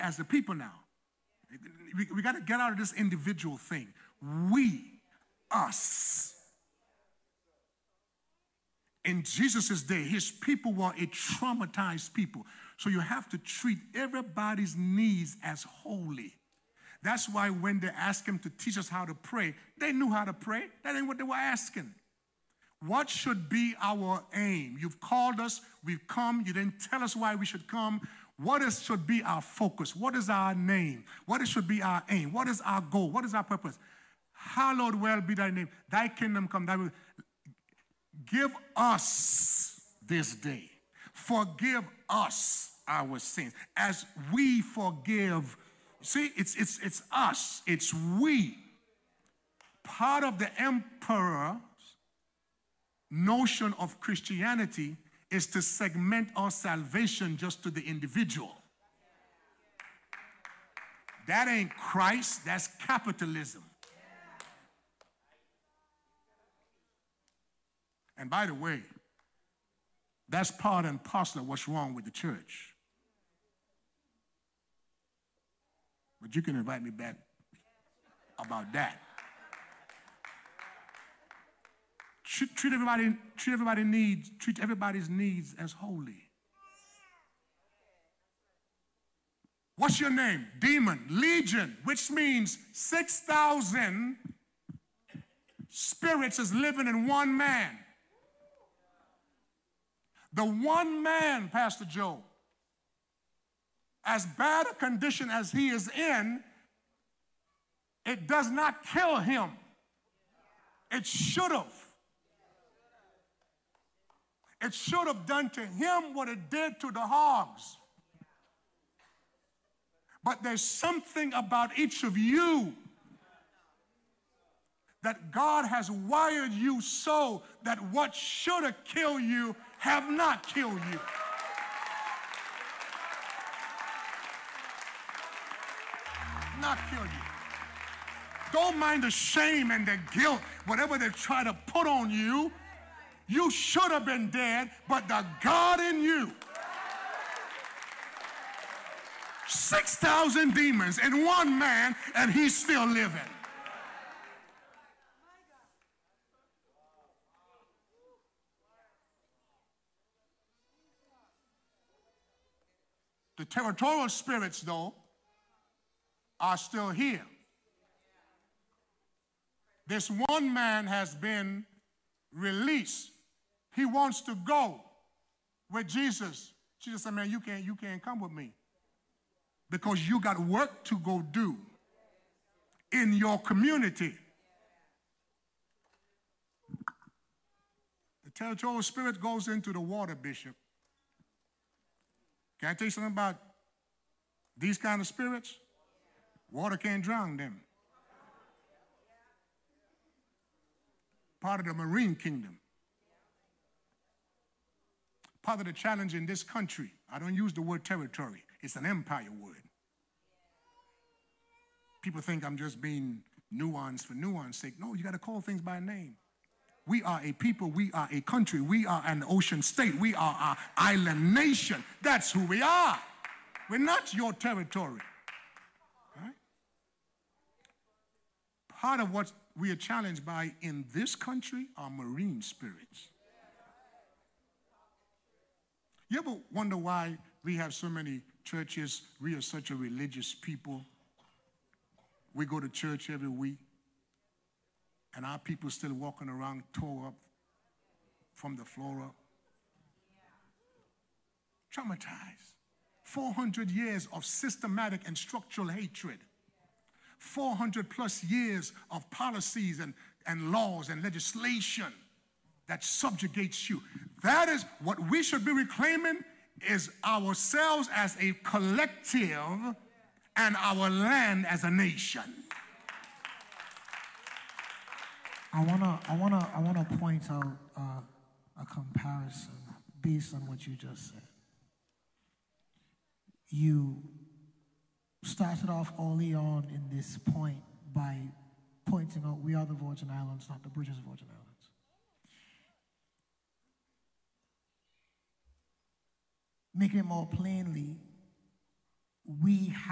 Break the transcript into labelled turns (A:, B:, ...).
A: as the people now. We got to get out of this individual thing. We, us. In Jesus' day, his people were a traumatized people. So you have to treat everybody's needs as holy. That's why when they asked him to teach us how to pray, they knew how to pray. That ain't what they were asking. What should be our aim? You've called us, we've come, you didn't tell us why we should come. Should be our focus? What is our name? Should be our aim? What is our goal? What is our purpose? Hallowed well be thy name. Thy kingdom come. Thy will. Give us this day. Forgive us our sins as we forgive. See, it's us. It's we. Part of the emperor's notion of Christianity is to segment our salvation just to the individual. That ain't Christ, that's capitalism. And by the way, that's part and parcel of what's wrong with the church. But you can invite me back about that. Treat everybody's needs as holy. What's your name? Demon, legion, which means 6,000 spirits is living in one man. The one man, Pastor Joe, as bad a condition as he is in, it does not kill him. It should have. It should have done to him what it did to the hogs. But there's something about each of you that God has wired you so that what should have killed you have not killed you. Not kill you. Don't mind the shame and the guilt, whatever they try to put on you. You should have been dead, but the God in you. 6,000 demons in one man, and he's still living. The territorial spirits, though, are still here. This one man has been released. He wants to go with Jesus. Jesus said, man, you can't come with me because you got work to go do in your community. The territorial spirit goes into the water, Bishop. Can I tell you something about these kind of spirits? Water can't drown them. Part of the marine kingdom. Part of the challenge in this country, I don't use the word territory, it's an empire word. People think I'm just being nuanced for nuance's sake. No, you got to call things by name. We are a people, we are a country, we are an ocean state, we are an island nation. That's who we are. We're not your territory. Right? Part of what we are challenged by in this country are marine spirits. You ever wonder why we have so many churches? We are such a religious people. We go to church every week, and our people still walking around tore up from the floor up. Traumatized. 400 years of systematic and structural hatred. 400 plus years of policies and laws and legislation that subjugates you. That is what we should be reclaiming, is ourselves as a collective and our land as a nation.
B: I wanna point out a comparison based on what you just said. You started off early on in this point by pointing out we are the Virgin Islands, not the British Virgin Islands. Making it more plainly, we have